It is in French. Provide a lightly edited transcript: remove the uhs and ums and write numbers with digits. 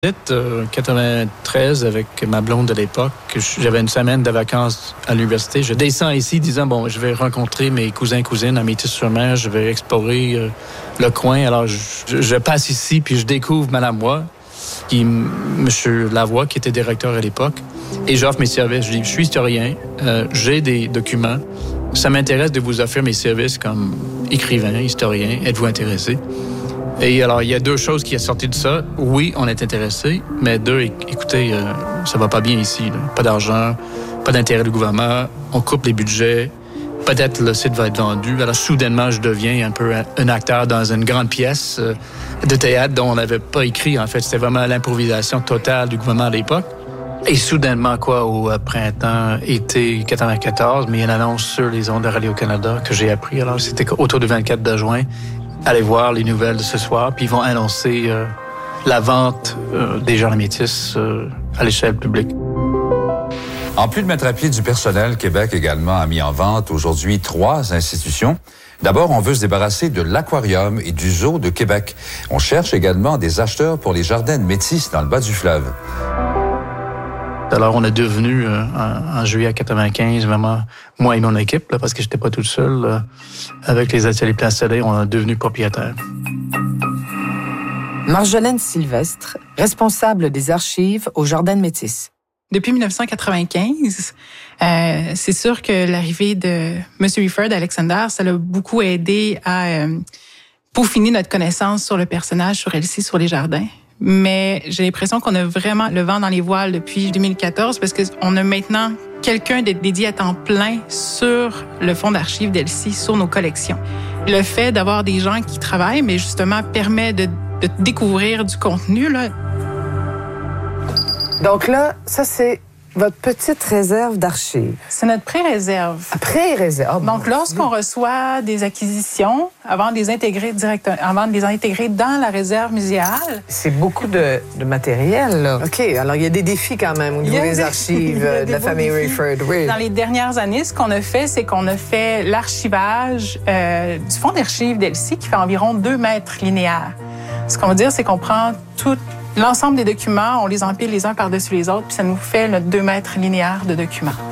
93 avec ma blonde de l'époque. J'avais une semaine de vacances à l'université. Je descends ici disant, bon, je vais rencontrer mes cousins et cousines à Métis-sur-Mer. Je vais explorer le coin. Alors, je passe ici, puis je découvre Mme Roy, M. Lavoie, qui était directeur à l'époque. Et j'offre mes services. Je dis, je suis historien, j'ai des documents. Ça m'intéresse de vous offrir mes services comme écrivain, historien. Êtes-vous intéressé? Et alors, il y a deux choses qui sont sorties de ça. Oui, on est intéressé, mais deux, écoutez, ça va pas bien ici. Là. Pas d'argent, pas d'intérêt du gouvernement, on coupe les budgets, peut-être le site va être vendu. Alors, soudainement, je deviens un peu un acteur dans une grande pièce de théâtre dont on n'avait pas écrit. En fait, c'était vraiment l'improvisation totale du gouvernement à l'époque. Et soudainement, au printemps, été 94, mais il y a une annonce sur les ondes de Radio-Canada que j'ai appris. Alors, c'était autour du 24 de juin. Allez voir les nouvelles de ce soir, puis ils vont annoncer la vente des Jardins Métis à l'échelle publique. En plus de mettre à pied du personnel, Québec également a mis en vente aujourd'hui 3 institutions. D'abord, on veut se débarrasser de l'aquarium et du zoo de Québec. On cherche également des acheteurs pour les Jardins de Métis dans le bas du fleuve. Alors, on est devenu, en juillet 95, vraiment, moi et mon équipe, là, parce que j'étais pas tout seul, avec les ateliers Place Soleil, on est devenu propriétaire. Marjolaine Sylvestre, responsable des archives au Jardin de Métis. Depuis 1995, c'est sûr que l'arrivée de M. Rifford Alexander, ça l'a beaucoup aidé à peaufiner notre connaissance sur le personnage, sur Elsie, sur les jardins. Mais j'ai l'impression qu'on a vraiment le vent dans les voiles depuis 2014 parce qu'on a maintenant quelqu'un dédié à temps plein sur le fonds d'archives d'Elsie, sur nos collections. Le fait d'avoir des gens qui travaillent, mais justement, permet de découvrir du contenu, là. Donc là, ça, c'est votre petite réserve d'archives. C'est notre pré-réserve. Pré-réserve. Donc, lorsqu'on reçoit des acquisitions, avant de les intégrer dans la réserve muséale. C'est beaucoup de matériel, là. OK, alors il y a des défis quand même au niveau des archives de la famille Rifford. Oui. Dans les dernières années, ce qu'on a fait, c'est qu'on a fait l'archivage du fonds d'archives d'Elsie qui fait environ 2 mètres linéaires. Ce qu'on veut dire, c'est qu'on prend l'ensemble des documents, on les empile les uns par-dessus les autres, puis ça nous fait notre 2 mètres linéaires de documents.